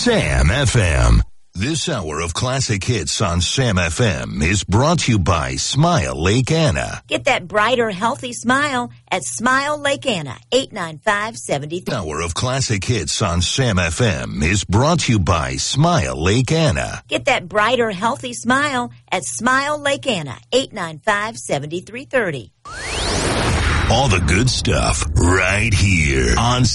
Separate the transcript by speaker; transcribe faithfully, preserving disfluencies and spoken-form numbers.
Speaker 1: Sam F M. This hour of classic hits on Sam F M is brought to you by Smile Lake Anna.
Speaker 2: Get that brighter, healthy smile at Smile Lake Anna, eight nine five, seven three.
Speaker 1: This hour of classic hits on Sam F M is brought to you by Smile Lake Anna.
Speaker 2: Get that brighter, healthy smile at Smile Lake Anna, eight nine five, seven three three zero.
Speaker 1: All the good stuff right here on